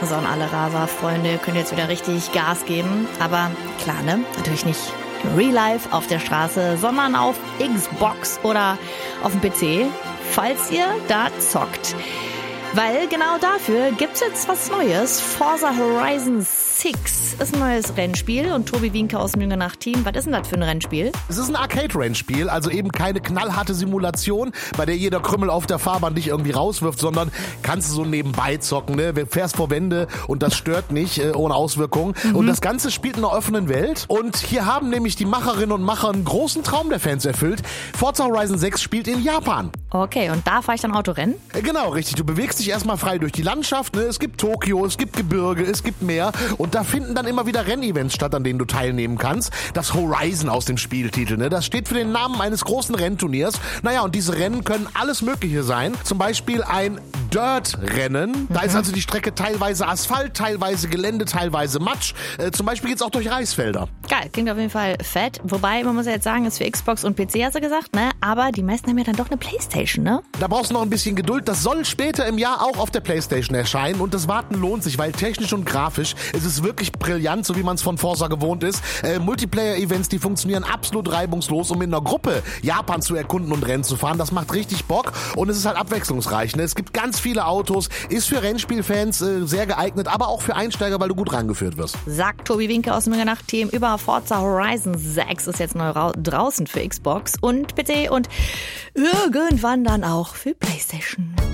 So, und alle Raser-Freunde können jetzt wieder richtig Gas geben. Aber klar, ne? Natürlich nicht im Real Life auf der Straße, sondern auf Xbox oder auf dem PC, falls ihr da zockt. Weil genau dafür gibt's jetzt was Neues. Forza Horizon 6 ist ein neues Rennspiel. Und Tobi Wienke aus dem Jüngernach-Team, was ist denn das für ein Rennspiel? Es ist ein Arcade-Rennspiel, also eben keine knallharte Simulation, bei der jeder Krümmel auf der Fahrbahn dich irgendwie rauswirft, sondern kannst du so nebenbei zocken, ne? Du fährst vor Wände und das stört nicht, ohne Auswirkungen. Und das Ganze spielt in einer offenen Welt. Und hier haben nämlich die Macherinnen und Macher einen großen Traum der Fans erfüllt. Forza Horizon 6 spielt in Japan. Okay, und da fahre ich dann Autorennen? Genau, richtig. Du bewegst dich erstmal frei durch die Landschaft. Ne? Es gibt Tokio, es gibt Gebirge, es gibt Meer. Und da finden dann immer wieder Rennevents statt, an denen du teilnehmen kannst. Das Horizon aus dem Spieltitel, ne? Das steht für den Namen eines großen Rennturniers. Naja, und diese Rennen können alles Mögliche sein. Zum Beispiel ein Dirt-Rennen. Da ist also die Strecke teilweise Asphalt, teilweise Gelände, teilweise Matsch. Zum Beispiel geht's auch durch Reisfelder. Geil, klingt auf jeden Fall fett. Wobei, man muss ja jetzt sagen, ist für Xbox und PC, hast du gesagt, ne? Aber die meisten haben ja dann doch eine Playstation, ne? Da brauchst du noch ein bisschen Geduld. Das soll später im Jahr auch auf der Playstation erscheinen. Und das Warten lohnt sich, weil technisch und grafisch ist es wirklich brillant, so wie man es von Forza gewohnt ist. Multiplayer-Events, die funktionieren absolut reibungslos, um in einer Gruppe Japan zu erkunden und Rennen zu fahren. Das macht richtig Bock und es ist halt abwechslungsreich. Ne? Es gibt ganz viele Autos, ist für Rennspielfans sehr geeignet, aber auch für Einsteiger, weil du gut rangeführt wirst. Sagt Tobi Wienke aus dem Jüngernach-Team über Forza Horizon 6 ist jetzt neu draußen für Xbox und PC und irgendwann dann auch für Playstation.